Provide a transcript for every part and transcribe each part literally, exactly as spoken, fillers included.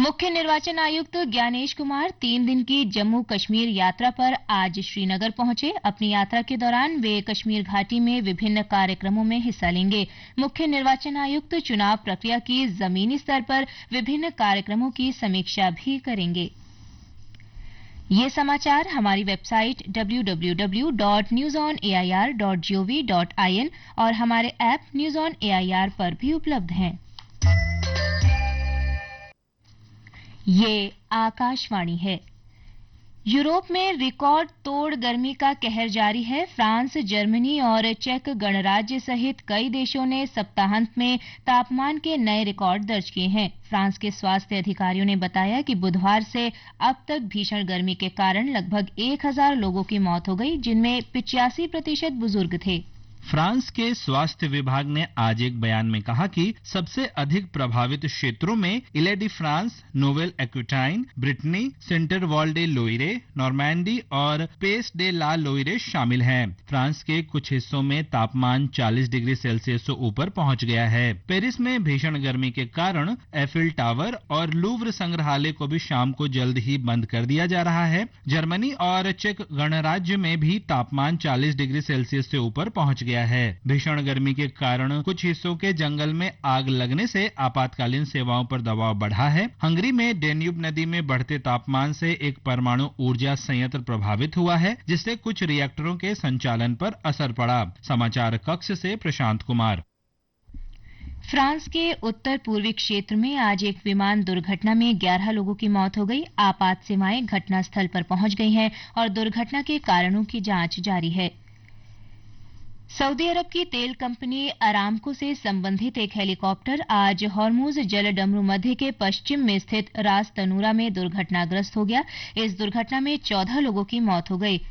मुख्य निर्वाचन आयुक्त ज्ञानेश कुमार तीन दिन की जम्मू कश्मीर यात्रा पर आज श्रीनगर पहुंचे। अपनी यात्रा के दौरान वे कश्मीर घाटी में विभिन्न कार्यक्रमों में हिस्सा लेंगे। मुख्य निर्वाचन आयुक्त चुनाव प्रक्रिया की जमीनी स्तर पर विभिन्न कार्यक्रमों की समीक्षा भी करेंगे। ये समाचार हमारी website W W W dot news on A I R dot G O V dot I N और हमारे app news on A I R पर भी उपलब्ध हैं। ये आकाशवाणी है। यूरोप में रिकॉर्ड तोड़ गर्मी का कहर जारी है। फ्रांस, जर्मनी और चेक गणराज्य सहित कई देशों ने सप्ताहांत में तापमान के नए रिकॉर्ड दर्ज किए हैं। फ्रांस के स्वास्थ्य अधिकारियों ने बताया कि बुधवार से अब तक भीषण गर्मी के कारण लगभग एक हजार लोगों की मौत हो गई, जिनमें पिचासी प्रतिशत बुजुर्ग थे। फ्रांस के स्वास्थ्य विभाग ने आज एक बयान में कहा कि सबसे अधिक प्रभावित क्षेत्रों में इले D France, novel Aquitaine, Britney, centre wall day लोइरे, Normandy और पेस डे ला लोइरे शामिल हैं। फ्रांस के कुछ हिस्सों में तापमान चालीस डिग्री सेल्सियस से ऊपर पहुंच गया है। पेरिस में भीषण गर्मी के कारण एफिल टावर और लूव्र संग्रहालय को भी शाम को जल्द ही बंद कर दिया जा रहा है। जर्मनी और चेक गणराज्य में भी तापमान चालीस डिग्री सेल्सियस से ऊपर पहुंच गया है। भीषण गर्मी के कारण कुछ हिस्सों के जंगल में आग लगने से आपातकालीन सेवाओं पर दबाव बढ़ा है। हंगरी में डेन्यूब नदी में बढ़ते तापमान से एक परमाणु ऊर्जा संयंत्र प्रभावित हुआ है, जिससे कुछ रिएक्टरों के संचालन पर असर पड़ा। समाचार कक्ष से प्रशांत कुमार। फ्रांस के उत्तर पूर्वी क्षेत्र में आज एक विमान दुर्घटना में ग्यारह लोगों की मौत हो गई। आपात सेवाएं घटनास्थल पर पहुंच गई हैं और दुर्घटना के कारणों की जांच जारी है। सऊदी अरब की तेल कंपनी अरामको से संबंधित एक हेलीकॉप्टर आज हॉर्मुज जलडमरू मध्य के पश्चिम में स्थित रास तनूरा में दुर्घटनाग्रस्त हो गया। इस दुर्घटना में चौदह लोगों की मौत हो गई।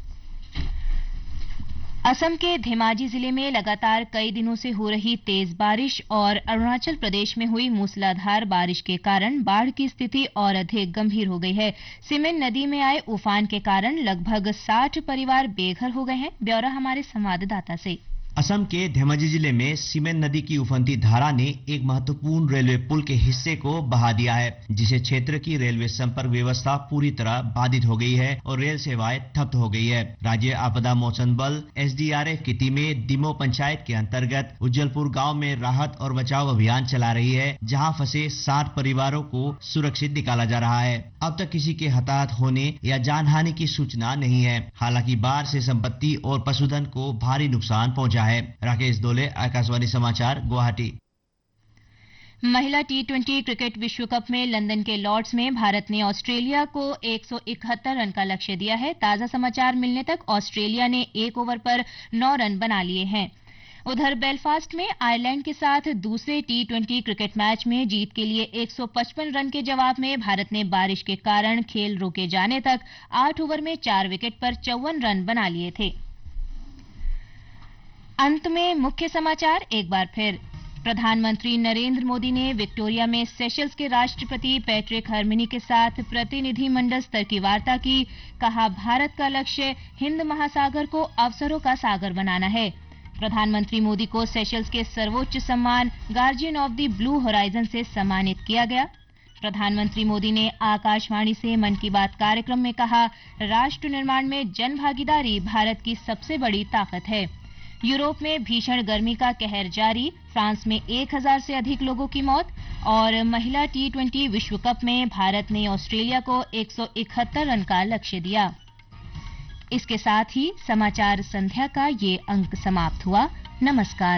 असम के धेमाजी जिले में लगातार कई दिनों से हो रही तेज बारिश और अरुणाचल प्रदेश में हुई मूसलाधार बारिश के कारण बाढ़ की स्थिति और अधिक गंभीर हो गई है। सिमेन नदी में आए उफान के कारण लगभग साठ परिवार बेघर हो गए हैं। ब्यौरा हमारे संवाददाता से। असम के धेमाजी जिले में सीमेन नदी की उफनती धारा ने एक महत्वपूर्ण रेलवे पुल के हिस्से को बहा दिया है, जिसे क्षेत्र की रेलवे संपर्क व्यवस्था पूरी तरह बाधित हो गई है और रेल सेवाएं ठप हो गई है। राज्य आपदा मोचन बल एस डी आर एफ की टीमें दिमो पंचायत के अंतर्गत उज्जलपुर गांव में राहत और बचाव अभियान चला रही है, जहां फंसे साठ परिवारों को सुरक्षित निकाला जा रहा है। अब तक किसी के हताहत होने या जानहानि की सूचना नहीं है। हालांकि बाढ़ से संपत्ति और पशुधन को भारी नुकसान पहुंचा है। राकेश दोले, आकाशवाणी समाचार, गुवाहाटी। महिला टी ट्वेंटी क्रिकेट विश्व कप में लंदन के लॉर्ड्स में भारत ने ऑस्ट्रेलिया को एक सौ इकहत्तर रन का लक्ष्य दिया है। ताजा समाचार मिलने तक ऑस्ट्रेलिया ने एक ओवर पर नौ रन बना लिए हैं। उधर बेलफास्ट में आयरलैंड के साथ दूसरे टी ट्वेंटी क्रिकेट मैच में जीत के लिए एक सौ पचपन रन के जवाब में भारत ने बारिश के कारण खेल रोके जाने तक आठ ओवर में चार विकेट पर चौवन रन बना लिए थे। अंत में मुख्य समाचार एक बार फिर। प्रधानमंत्री नरेंद्र मोदी ने विक्टोरिया में सेशल्स के राष्ट्रपति पैट्रिक हरमिनी के साथ प्रतिनिधिमंडल स्तर की वार्ता की। कहा, भारत का लक्ष्य हिंद महासागर को अवसरों का सागर बनाना है। प्रधानमंत्री मोदी को सेशल्स के सर्वोच्च सम्मान guardian of the blue horizon से सम्मानित किया गया। प्रधानमंत्री मोदी ने आकाशवाणी से मन की बात कार्यक्रम में कहा, राष्ट्र निर्माण में जन भागीदारी भारत की सबसे बड़ी ताकत है। यूरोप में भीषण गर्मी का कहर जारी, फ्रांस में एक हजार से अधिक लोगों की मौत और महिला टी ट्वेंटी विश्व कप में भारत ने ऑस्ट्रेलिया को एक सौ इकहत्तर रन का लक्ष्य दिया। इसके साथ ही समाचार संध्या का ये अंक समाप्त हुआ। नमस्कार।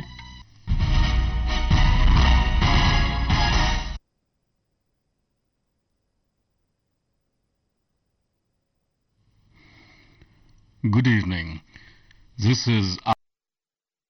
Good evening. This is